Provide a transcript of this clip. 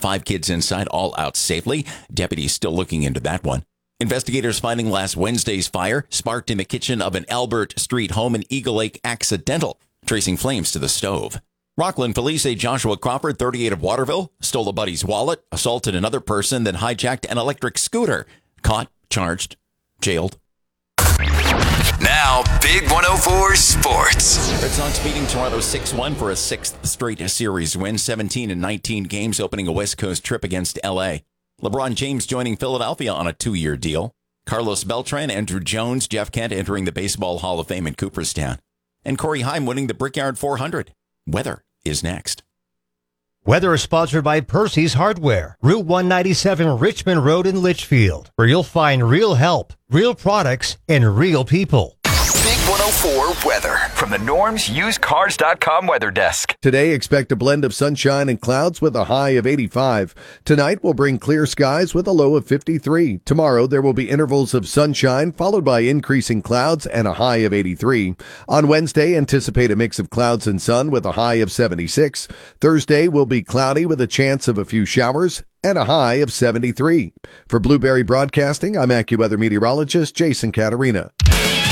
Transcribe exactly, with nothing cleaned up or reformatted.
Five kids inside, all out safely. Deputies still looking into that one. Investigators finding last Wednesday's fire sparked in the kitchen of an Albert Street home in Eagle Lake accidental, tracing flames to the stove. Rockland police say Joshua Crawford, thirty-eight of Waterville, stole a buddy's wallet, assaulted another person, then hijacked an electric scooter. Caught, charged, jailed. Now, Big one oh four Sports. Red Sox beating Toronto six one for a sixth straight series win, seventeen and nineteen games, opening a West Coast trip against L A. LeBron James joining Philadelphia on a two-year deal. Carlos Beltran, Andrew Jones, Jeff Kent entering the Baseball Hall of Fame in Cooperstown. And Corey Haim winning the Brickyard four hundred. Weather is next. Weather is sponsored by Percy's Hardware, Route one ninety-seven Richmond Road in Litchfield, where you'll find real help, real products, and real people. Big one oh four weather from the Norms Used Cars dot com weather desk. Today, expect a blend of sunshine and clouds with a high of eighty-five. Tonight will bring clear skies with a low of fifty-three. Tomorrow, there will be intervals of sunshine followed by increasing clouds and a high of eighty-three. On Wednesday, anticipate a mix of clouds and sun with a high of seventy-six. Thursday will be cloudy with a chance of a few showers and a high of seventy-three. For Blueberry Broadcasting, I'm AccuWeather meteorologist Jason Caterina.